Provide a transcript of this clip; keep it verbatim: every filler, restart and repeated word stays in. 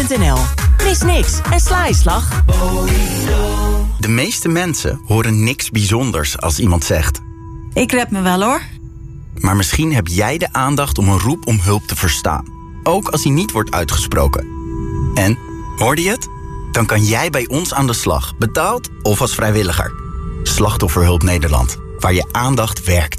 punt n l. Mis niks en sla je slag. De meeste mensen horen niks bijzonders als iemand zegt: Ik red me wel, hoor. Maar misschien heb jij de aandacht om een roep om hulp te verstaan. Ook als die niet wordt uitgesproken. En, hoorde je het? Dan kan jij bij ons aan de slag, betaald of als vrijwilliger. Slachtofferhulp Nederland, waar je aandacht werkt.